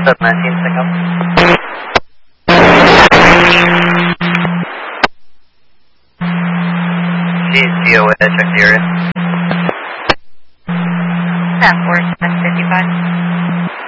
19, pick up. GCOA, check the area. That 4, 55.